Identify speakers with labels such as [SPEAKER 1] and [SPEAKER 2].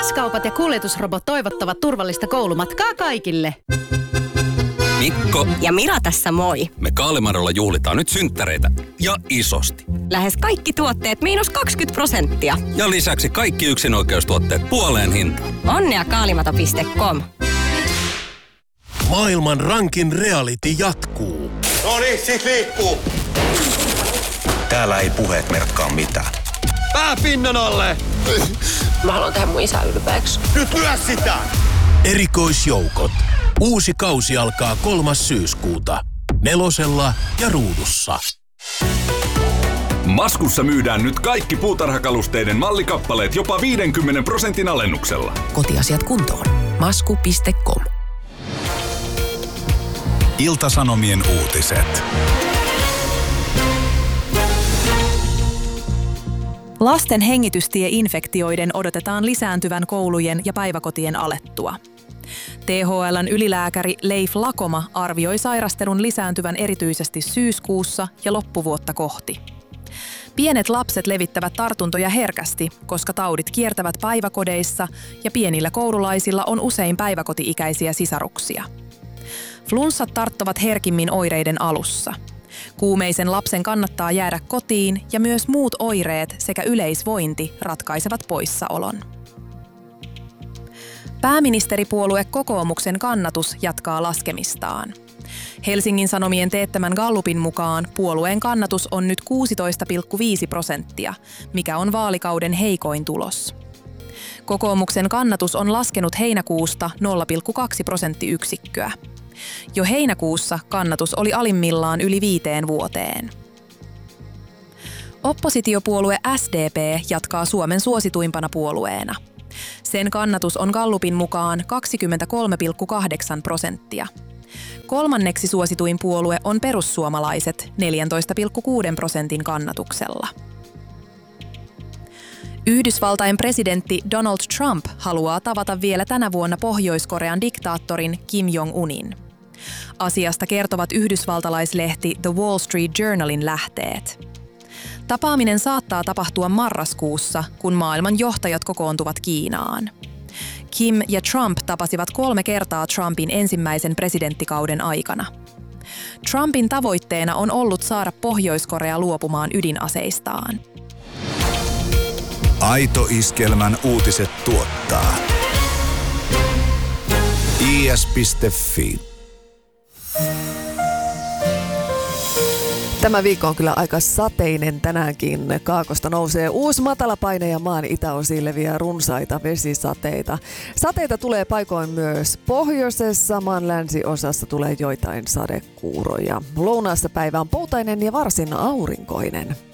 [SPEAKER 1] S-kaupat ja kuljetusrobot toivottavat turvallista koulumatkaa kaikille.
[SPEAKER 2] Mikko
[SPEAKER 3] ja Mira tässä moi.
[SPEAKER 2] Me Kaalimarolla juhlitaan nyt synttäreitä ja isosti.
[SPEAKER 3] Lähes kaikki tuotteet -20%.
[SPEAKER 2] Ja lisäksi kaikki yksinoikeustuotteet puoleen hintaan.
[SPEAKER 3] Onnea kaalimato.com.
[SPEAKER 4] Maailman rankin reality jatkuu.
[SPEAKER 5] Noniin, sit liikkuu.
[SPEAKER 6] Täällä ei puheet merkkaa mitään.
[SPEAKER 5] Pää pinnan alle!
[SPEAKER 7] Mä haluan tehdä mun isä ylpeäksi.
[SPEAKER 5] Nyt lyö sitä!
[SPEAKER 4] Erikoisjoukot. Uusi kausi alkaa 3. syyskuuta. 4 ja Ruudussa.
[SPEAKER 8] Maskussa myydään nyt kaikki puutarhakalusteiden mallikappaleet jopa 50% alennuksella.
[SPEAKER 9] Kotiasiat kuntoon. Masku.com.
[SPEAKER 10] Ilta-Sanomien uutiset.
[SPEAKER 11] Lasten hengitystieinfektioiden odotetaan lisääntyvän koulujen ja päiväkotien alettua. THL:n ylilääkäri Leif Lakoma arvioi sairastelun lisääntyvän erityisesti syyskuussa ja loppuvuotta kohti. Pienet lapset levittävät tartuntoja herkästi, koska taudit kiertävät päiväkodeissa ja pienillä koululaisilla on usein päiväkoti-ikäisiä sisaruksia. Flunssat tarttuvat herkimmin oireiden alussa. Kuumeisen lapsen kannattaa jäädä kotiin ja myös muut oireet sekä yleisvointi ratkaisevat poissaolon. Pääministeripuolue Kokoomuksen kannatus jatkaa laskemistaan. Helsingin Sanomien teettämän gallupin mukaan puolueen kannatus on nyt 16,5%, mikä on vaalikauden heikoin tulos. Kokoomuksen kannatus on laskenut heinäkuusta 0,2 prosenttiyksikköä. Jo heinäkuussa kannatus oli alimmillaan yli 5 vuoteen. Oppositiopuolue SDP jatkaa Suomen suosituimpana puolueena. Sen kannatus on gallupin mukaan 23,8%. Kolmanneksi suosituin puolue on perussuomalaiset 14,6% kannatuksella. Yhdysvaltain presidentti Donald Trump haluaa tavata vielä tänä vuonna Pohjois-Korean diktaattorin Kim Jong-unin. Asiasta kertovat yhdysvaltalaislehti The Wall Street Journalin lähteet. Tapaaminen saattaa tapahtua marraskuussa, kun maailman johtajat kokoontuvat Kiinaan. Kim ja Trump tapasivat 3 kertaa Trumpin ensimmäisen presidenttikauden aikana. Trumpin tavoitteena on ollut saada Pohjois-Korea luopumaan ydinaseistaan.
[SPEAKER 10] Aito Iskelmän uutiset tuottaa is.fi.
[SPEAKER 12] Tämä viikko on kyllä aika sateinen tänäänkin. Kaakosta nousee uusi matalapaine ja maan itäosiin leviää runsaita vesisateita. Sateita tulee paikoin myös pohjoisessa, maan länsiosassa tulee joitain sadekuuroja. Lounaassa päivä on poutainen ja varsin aurinkoinen.